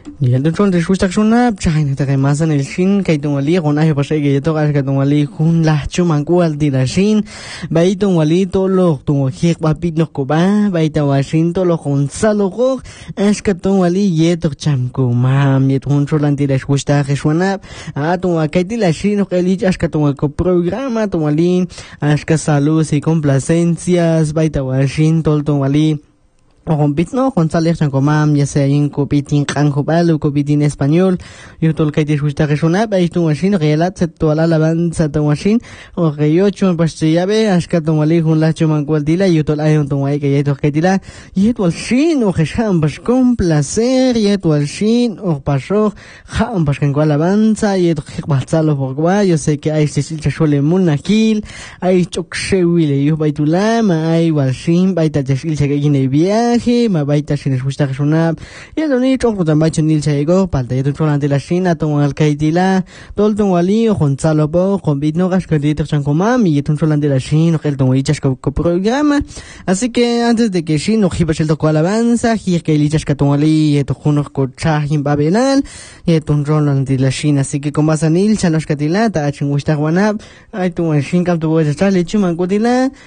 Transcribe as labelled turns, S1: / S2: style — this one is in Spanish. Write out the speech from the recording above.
S1: Y el control de sus taxuna, china te más en el shin, que tu wali, con ayo pasé que yo toca que tu wali, con la chuman cual de la shin, vai tu wali, todo lo, tu hik papit lo coba, vai ta washin, todo lo Gonzalo go, es que tu wali, yeto chamco, mam, yet control anti la sus taxuna, a tu wakati la shin, que lich, es que tu programa, tu wali, es que salud y complacencias, vai ta washin, todo tu wali. O compit no, González Chancomam, ya sea en copitín canjobal o copitín español, yo todo el que te gusta que suena, veis tu machine, relat, se toda la alabanza tu machine, o que yo chun pues te llave, asca tu malí, un lacho mancualdila, yo todo el año tu guay que ya tu que tira, y tu al shin, o que jam, pues con placer, y tu al shin, o pasó, jam, pues con alabanza, y tu que pasalo por guay, yo sé que hay se suele munakil, hay chokshe wile, yo vai tu lama, hay walshin, vai ta chesil se que viene bien, ma baita sin escuchar que suena y el único que también chunil se llegó para el otro ante la China todo el kaitila todo el wali o Gonzalo po con bitno gas que te chan comam y otro ante la China que el ton wichas que programa así que antes de que China giba el toco alabanza y que lichas que ton wali y to juno con chahin babenal y otro ante la China así que con basanil chanos katila ta chin gusta guanab ay tu China que tu voy a estar lechu man kutila